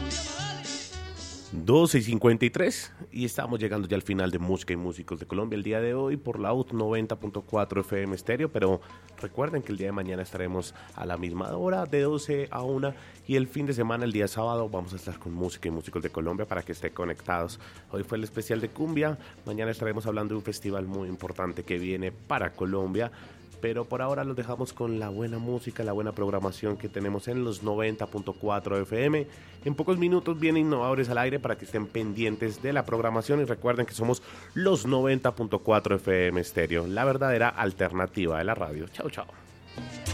12:53 y estamos llegando ya al final de Música y Músicos de Colombia el día de hoy por la UT 90.4 FM Estéreo, pero recuerden que el día de mañana estaremos a la misma hora de 12 a 1 y el fin de semana, el día sábado, vamos a estar con Música y Músicos de Colombia para que estén conectados. Hoy fue el especial de cumbia, mañana estaremos hablando de un festival muy importante que viene para Colombia. Pero por ahora los dejamos con la buena música, la buena programación que tenemos en los 90.4 FM. En pocos minutos vienen Innovadores al aire para que estén pendientes de la programación y recuerden que somos los 90.4 FM Estéreo, la verdadera alternativa de la radio. Chao, chao.